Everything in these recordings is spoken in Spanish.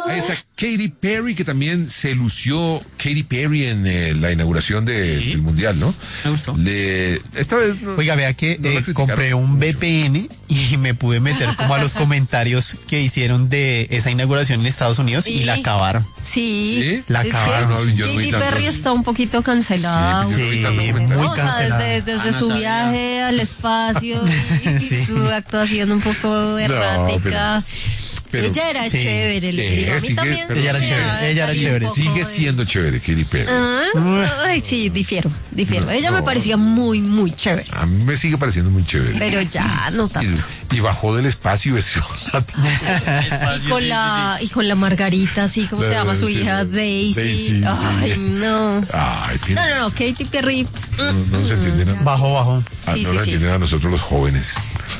Ahí está Katy Perry, que también se lució Katy Perry en la inauguración del Mundial, ¿no? Me gustó. Esta vez no. Oiga, vea que compré un VPN y me pude meter como a los comentarios que hicieron de esa inauguración en Estados Unidos y la acabaron. ¿Sí? La acabaron. Katy Perry está un poquito cancelada. Sí, muy O sea, cancelada. desde su viaje al espacio y Sí. su actuación un poco errática. pero ella era sí. chévere, le digo. A mí sigue- también pero ella era me chévere, da ella era ahí un chévere. poco Sigue de- siendo chévere Katy Perry. Ay, sí, difiero. No, Ella me no. parecía muy, muy chévere. A mí me sigue pareciendo muy chévere. Pero ya no tanto. Y bajó del espacio y besó la Y con la Margarita, así como se llama su Sí, hija, Daisy. Daisy, Ay, sí. no. Ay, No, Katy Perry. no se entiende nada. Bajo. Ah, Sí, no sí, lo sí. entienden a nosotros los jóvenes.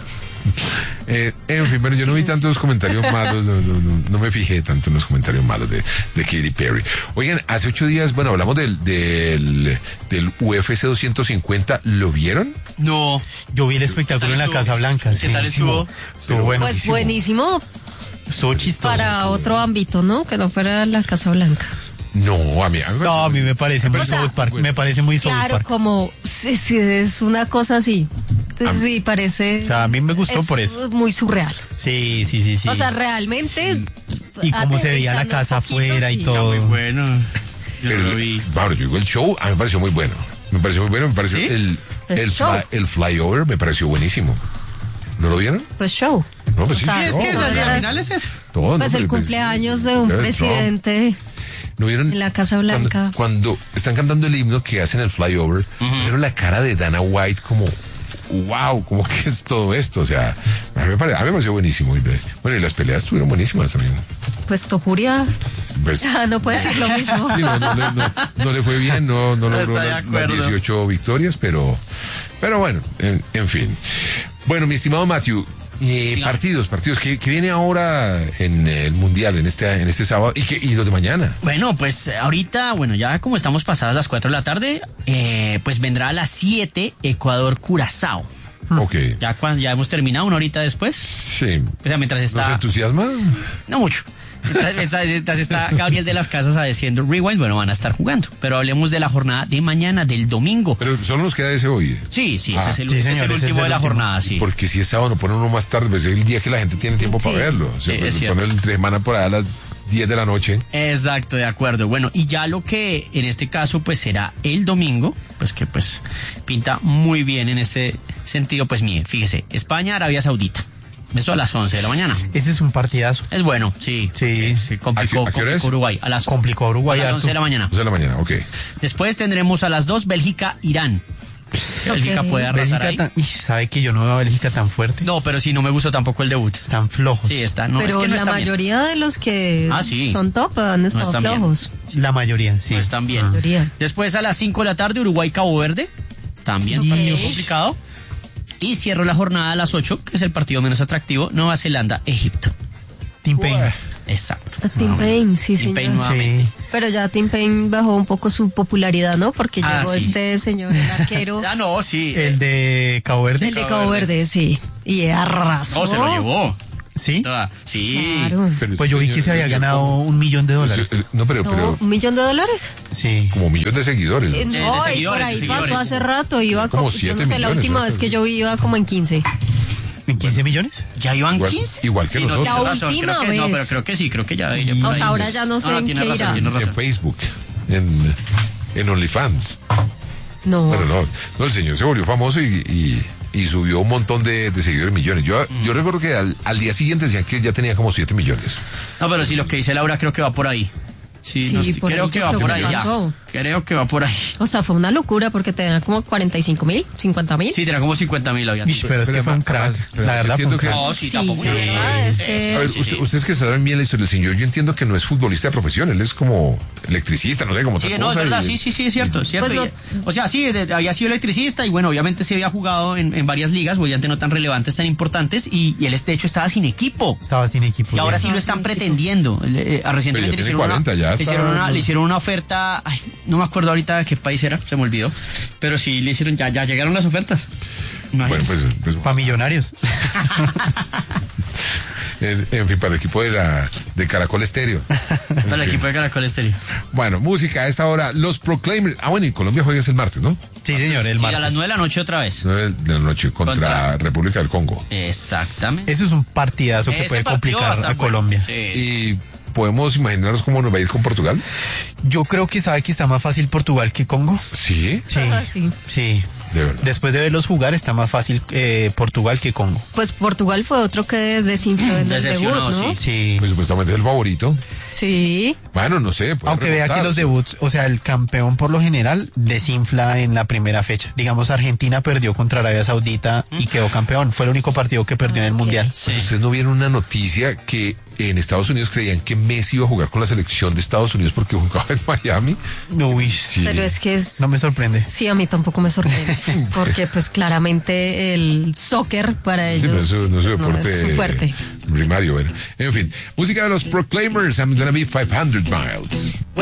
En fin, bueno, yo no vi tantos comentarios malos, no me fijé tanto en los comentarios malos de Katy Perry. Oigan, hace 8 días, bueno, hablamos del UFC 250, ¿lo vieron? No. Yo vi el espectáculo en la Casa Blanca. ¿Qué tal estuvo? Estuvo bueno. Pues buenísimo Estuvo chistoso. para otro ámbito, ¿no? Que no fuera la Casa Blanca. No, a mí No, a mí me parece muy O sea, South Park. Me parece muy South Claro, Park. como sí, es una cosa así. Sí, parece. O sea, a mí me gustó por eso. Muy surreal. Sí. O sea, realmente. Y cómo se veía la casa aterrizando un poquito, afuera y sí. todo. Muy bueno. Yo no lo vi. Bueno, yo digo, el show a mí me pareció muy bueno. Me pareció ¿Sí? el flyover me pareció buenísimo. ¿No lo vieron? Pues show. No, pues sí. O sea, sí, Es que eso, no, al final es eso. todo, Pues no, el pero- cumpleaños de un Trump. presidente ¿No vieron? en la Casa Blanca. Cuando están cantando el himno que hacen el flyover, vieron la cara de Dana White como, wow, ¿cómo que es todo esto? O sea, a mí me pareció buenísimo. Bueno, y las peleas estuvieron buenísimas también. Pues Topuria Pues, ya no puede decir lo mismo. sí, no le fue bien, no logró Está de las acuerdo. 18 victorias, pero bueno, en fin. Bueno, mi estimado Matthew, partidos, que viene ahora en el Mundial, en este sábado, y los de mañana. Bueno, pues ahorita, ya como estamos pasadas las 4 de la tarde, pues vendrá a las 7 Ecuador-Curazao. Ok. Ya hemos terminado, una horita después. Sí. O sea, mientras ¿No está... se entusiasma? No mucho. Mientras está Gabriel de las Casas haciendo Rewind, van a estar jugando. Pero hablemos de la jornada de mañana, del domingo. Pero solo nos queda ese hoy. Sí, ese es el, sí, ese es señor, el ese último es de el la último. jornada, sí. Porque si es sábado, no ponen uno más tarde, pues es el día que la gente tiene tiempo para Sí. verlo. O sea, Sí, pues es cierto. ponen entre semana por allá a las 10 de la noche. Exacto, de acuerdo. Bueno, y ya lo que en este caso pues será el domingo, pues que pues pinta muy bien en este sentido, pues mire, fíjese, España, Arabia Saudita. Eso a las 11 de la mañana. Ese es un partidazo. Es bueno, sí. Sí. Se complicó, ¿A qué hora es? complicó Uruguay. Complicó a Uruguay a las harto. 11 de la mañana. 11 de la mañana, ok. Después tendremos a las 2 Bélgica-Irán. Bélgica puede arrasar Bélgica ahí. ¿sabe que yo no veo a Bélgica tan fuerte? No, pero sí, no me gustó tampoco el debut. Están flojos. Sí, está. No, Pero es que no la están bien. mayoría de los que Sí. son top han estado están bien. flojos. La mayoría, sí. No están bien. Mayoría. Después a las 5 de la tarde, Uruguay-Cabo Verde. También un partido complicado. Y cierro la jornada a las 8, que es el partido menos atractivo, Nueva Zelanda-Egipto. Tim Payne. Exacto. Tim Payne, sí, Tim señor. Payne nuevamente. Sí. Pero ya Tim Payne bajó un poco su popularidad, ¿no? Porque Ah, llegó sí. este señor, el arquero, Ah, no, sí. El de Cabo Verde. el de Cabo Verde, sí. Y arrasó. No, se lo llevó. ¿Sí? Sí. Claro. Pero Pues yo vi que se había ganado $1 millón. No, pero No, ¿$1 millón? Sí. como 1 millón de seguidores. ¿no? No, y por seguidores, ahí de pasó seguidores. hace rato. Iba Como como, 7 yo no sé, la millones, última ¿no? vez que yo vi iba como en 15. ¿En 15 millones? ¿Ya iban Igual- 15? igual que Sí, no, nosotros. tiene La razón, última creo que, no, vez. pero creo que sí, creo que ya por O ahí. sea, ahora ya no sé en tiene qué razón, irá. tiene razón. En Facebook, en OnlyFans. No. Pero no, el señor se volvió famoso y subió un montón de seguidores, millones. Yo recuerdo que al día siguiente decían que ya tenía como 7 millones. No, pero sí, lo que dice Laura creo que va por ahí. Sí, Sí, no, por creo ahí que yo va creo por que ahí ya. pasó. Creo que va por ahí. O sea, fue una locura porque tenían como 45.000, 50.000. Sí, tenía como 50.000 habían Ish, dicho. pero es que fue un crack. pero La verdad fue un entiendo que- crack. No, sí, Sí, tampoco. la verdad es que- A ver, Sí, sí. ustedes que saben bien la historia del señor, yo entiendo que no es futbolista de profesión, él es como electricista, no sé, como Sí, otra no, es cosa, verdad, y- sí, es cierto, es cierto. Pues O sea, sí, había sido electricista y bueno, obviamente se había jugado en varias ligas, obviamente no tan relevantes, tan importantes, y él de hecho estaba sin equipo. Estaba sin equipo. Y ahora ya. sí lo están pretendiendo. Recientemente Pero ya le tiene hicieron, 40, ya está. le hicieron una oferta, ay, no me acuerdo ahorita de qué país era, se me olvidó. Pero sí le hicieron, ya llegaron las ofertas. Bueno, Imagínense. pues Para millonarios. En fin, para el equipo de Caracol Estéreo. Para el equipo de Caracol Estéreo. Bueno, música a esta hora. Los Proclaimers. Bueno, y Colombia juega el martes, ¿no? Sí, señor, el Sí, martes. a las 9 de la noche otra vez. 9 de la noche contra República del Congo. Exactamente. Eso es un partidazo que Ese puede partido va complicar estar a bueno. Colombia. Sí. Y podemos imaginarnos cómo nos va a ir con Portugal. Yo creo que sabe que está más fácil Portugal que Congo. Sí, Sí, Sí. sí. de verdad. Después de verlos jugar está más fácil Portugal que Congo. Pues Portugal fue otro que desinfló en el Decepcionó, debut, ¿no? sí. Sí. Pues supuestamente es el favorito. Sí. Bueno, no sé. puede Aunque vea que remontar. los debuts, o sea, el campeón por lo general desinfla en la primera fecha. Digamos, Argentina perdió contra Arabia Saudita y quedó campeón. Fue el único partido que perdió en el Mundial. Sí. Ustedes no vieron una noticia que en Estados Unidos creían que Messi iba a jugar con la selección de Estados Unidos porque jugaba en Miami. Uy, Sí. Pero es que es... no me sorprende. Sí, a mí tampoco me sorprende. Porque pues claramente el soccer para Sí, ellos no es su deporte es su fuerte. primario. Bueno. En fin, música de los Proclaimers, I'm gonna be 500 miles.